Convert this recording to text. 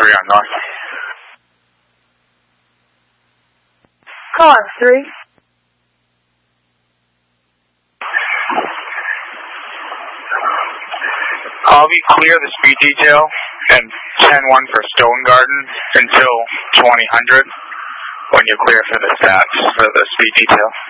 3 on North. Call on 3. I'll be clear the speed detail and 10-1 for Stone Garden until 2000 when you're clear for the stats for the speed detail.